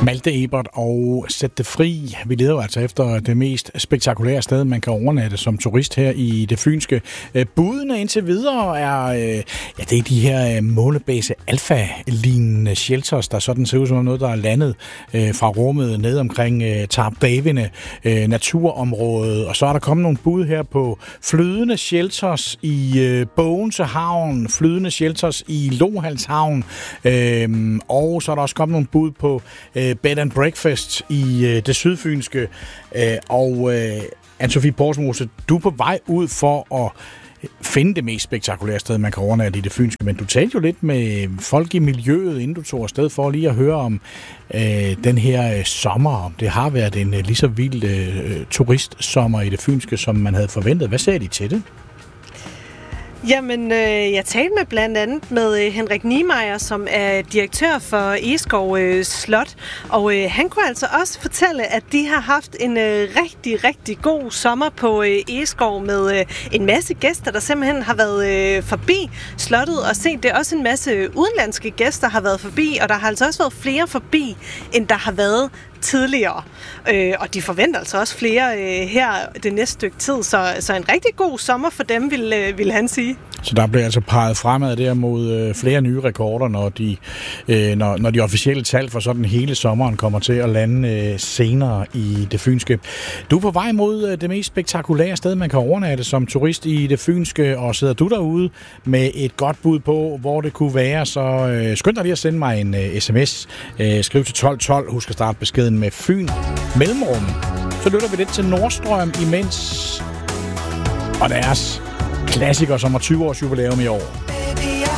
Malte Ebert og Sæt det fri. Vi leder jo altså efter det mest spektakulære sted, man kan overnatte som turist her i det fynske. Budene indtil videre er, det er de her månebase alfa-lignende shelters, der sådan ser ud som noget, der er landet fra rummet ned omkring Tarp-Davinde naturområdet. Og så er der kommet nogle bud her på flydende shelters i Bogense Havn, flydende shelters i Lohals Havn, og så er der også kommet nogle bud på bed and breakfast i det sydfynske. Og Anne-Sophie Porsmose, du er på vej ud for at finde det mest spektakulære sted, man kan overnatte i det fynske, men du talte jo lidt med folk i miljøet, inden du tog afsted for lige at høre om den her sommer, om det har været en lige så vild turistsommer i det fynske, som man havde forventet. Hvad sagde de til det? Jamen, jeg talte med blandt andet med Henrik Niemeyer, som er direktør for Egeskov Slot, og han kunne altså også fortælle, at de har haft en rigtig, rigtig god sommer på Egeskov med en masse gæster, der simpelthen har været forbi slottet og set det. Også en masse udenlandske gæster har været forbi, og der har altså også været flere forbi, end der har været tidligere. Og de forventer altså også flere her det næste stykke tid, så en rigtig god sommer for dem, vil han sige. Så der bliver altså peget fremad der mod flere nye rekorder, når de officielle tal for sådan hele sommeren kommer til at lande senere i det fynske. Du er på vej mod det mest spektakulære sted, man kan overnatte som turist i det fynske, og sidder du derude med et godt bud på, hvor det kunne være, så skynd dig lige at sende mig en sms. Skriv til 1212, husk at starte beskeden med Fyn mellemrum. Så lytter vi lidt til Nordstrøm imens, og deres klassiker, som har 20 års jubilæum i år.